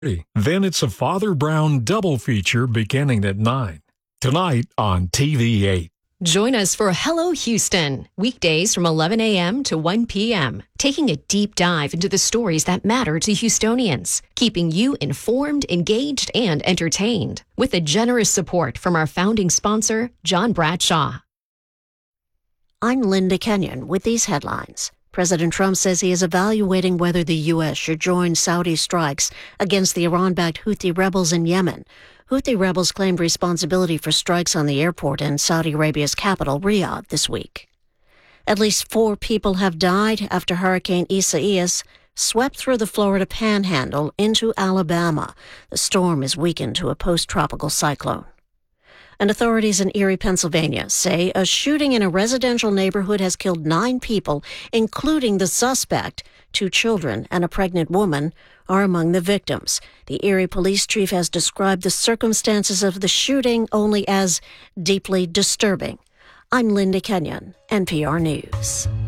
Then it's a Father Brown double feature beginning at 9. Tonight on TV8. Join us for Hello Houston, weekdays from 11 a.m. to 1 p.m., taking a deep dive into the stories that matter to Houstonians, keeping you informed, engaged, and entertained, with a generous support from our founding sponsor, John Bradshaw. I'm Linda Kenyon with these headlines. President Trump says he is evaluating whether the U.S. should join Saudi strikes against the Iran-backed Houthi rebels in Yemen. Houthi rebels claimed responsibility for strikes on the airport in Saudi Arabia's capital, Riyadh, this week. At least 4 people have died after Hurricane Isaias swept through the Florida Panhandle into Alabama. The storm is weakened to a post-tropical cyclone. And authorities in Erie, Pennsylvania, say a shooting in a residential neighborhood has killed 9 people, including the suspect. 2 children and a pregnant woman are among the victims. The Erie police chief has described the circumstances of the shooting only as deeply disturbing. I'm Linda Kenyon, NPR News.